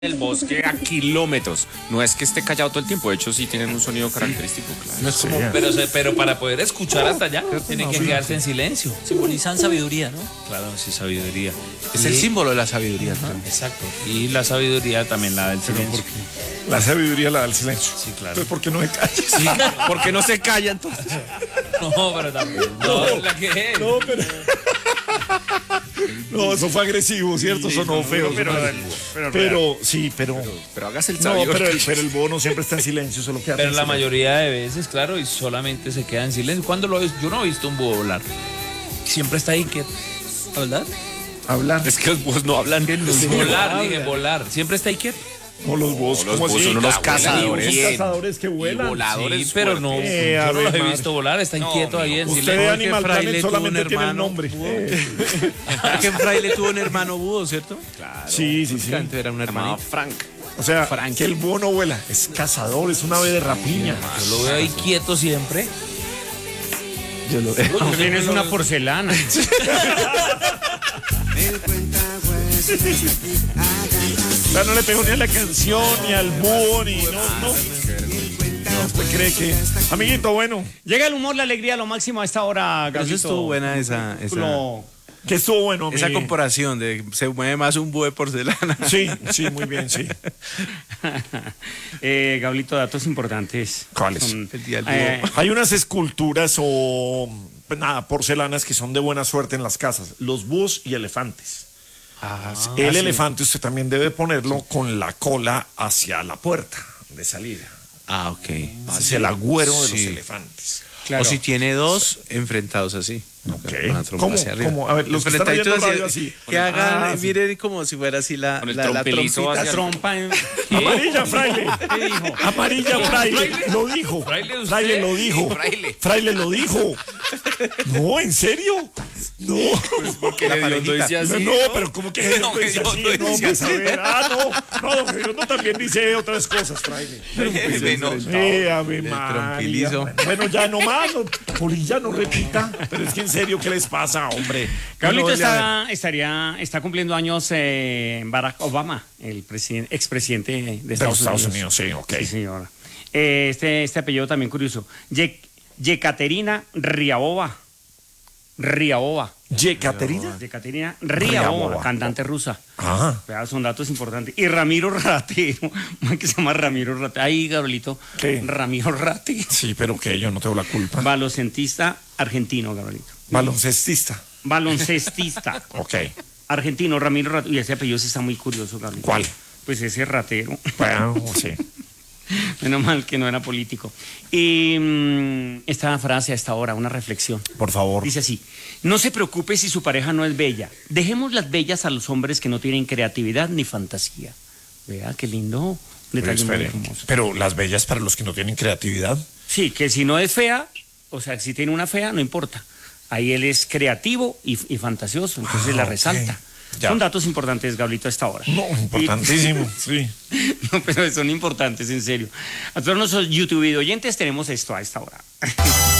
el bosque a kilómetros. No es que esté callado todo el tiempo, de hecho sí tienen un sonido característico, claro. No es como, Pero para poder escuchar hasta allá, tienen que quedarse en silencio. Simbolizan sabiduría, ¿no? Claro, sí, sabiduría. es el símbolo de la sabiduría. Exacto. Y la sabiduría también la del silencio. La sabiduría la da el silencio. Sí, claro. Pues porque no me callas. Sí, porque no se calla entonces. No, pero también. No, la que es. No, pero. No, eso fue agresivo, ¿cierto? Sonó feo. Pero sí, pero. Pero hágase el No, sabio. pero el bono siempre está en silencio, solo queda. Pero la mayoría de veces, claro, y solamente se queda en silencio. ¿Cuándo lo ves? Yo no he visto un búho volar. Siempre está ahí quieto. ¿Verdad? Hablar. Es que los búhos no hablan. Volar, dije, volar. Siempre está ahí quieto. No, los búhos, Los ¿cómo búhos así? son unos Son cazadores. cazadores que vuelan. voladores. Sí, pero no, fuertes. yo no Ave los he madre. visto volar, está inquieto ahí en Usted de silencio. Animal Fraile Planet tuvo solamente un tiene el hermano nombre. Que en Fraile tuvo un hermano búho, ¿cierto? Sí, sí, sí. Antes era un Llamado hermano. Frank. O sea, que el búho no vuela, es cazador, es un ave de rapiña. Yo lo veo ahí quieto siempre. Tienes una porcelana. O sea, no le pegó ni a la canción, ni al búho, ni. No, ¿usted cree que.? Amiguito, bueno, Llega el humor, la alegría, lo máximo a esta hora, Pero eso Gabrielito. estuvo buena esa que estuvo bueno, esa mi- comparación de se mueve más un búho de porcelana. Sí, sí, muy bien, sí. Gablito, datos importantes. ¿Cuáles? Son, El día del búho. Hay unas esculturas o. Pues nada, porcelanas que son de buena suerte en las casas. Los búhos y elefantes. El elefante usted también debe ponerlo con la cola hacia la puerta de salida. Ah, ok. Ese es el agüero de los Sí. elefantes. claro. O si tiene dos enfrentados así. Ok. Una trompa ¿Cómo? hacia arriba. ¿Cómo? A ver, los que están Enfrentaditos oyendo radio así. Que hagan, Ah, sí. miren como si fuera así la, Con el la trompelito trompita. hacia La trompa en... Amarilla, fraile. ¿Qué dijo? Amarilla, fraile. Lo dijo. ¿Fraile usted? Fraile lo dijo. Fraile. Fraile lo dijo. No, ¿en serio? No. Porque la parejita. No, pero como que No, pues, que yo así, no no, decía pues a así. ver, no, don Fernando también dice otras cosas, fraile. Ave María. trompilizo. Bueno, ya no más, no, Polilla, no repita. Pero es que en serio, ¿qué les pasa, hombre? Gablito Bueno, está cumpliendo años Barack Obama, el expresidente de de Estados los Estados Unidos. Unidos, sí, ok. Sí, señora. Este apellido también curioso. Yekaterina Ryabova. ¿Yekaterina? Yekaterina Ryabova. Ryabova, cantante rusa. Ajá. Vea, son datos importantes. Y Ramiro Ratero, man que se llama Ramiro Ratero. Ahí, Gabrielito. ¿Qué? Ramiro Ratero. Sí, pero que yo no tengo la culpa. Baloncestista argentino, Gabrielito. Baloncestista. Baloncestista Ok. argentino, Ramiro Ratero. Y ese apellido sí está muy curioso, Gabrielito. ¿Cuál? Pues ese Ratero. Bueno, sí. Menos mal que no era político. Y esta frase a esta hora, una reflexión. Por favor. Dice así: no se preocupe si su pareja no es bella. Dejemos las bellas a los hombres que no tienen creatividad ni fantasía. Vea, qué lindo. Detalle muy hermoso. Pero las bellas para los que no tienen creatividad. Sí, que si no es fea, o sea, si tiene una fea, no importa. Ahí él es creativo y fantasioso, entonces la ok. resalta. Ya. Son datos importantes, Gablito, a esta hora. No, importantísimo, sí. No, pero son importantes, en serio. A todos nuestros YouTube oyentes tenemos esto a esta hora.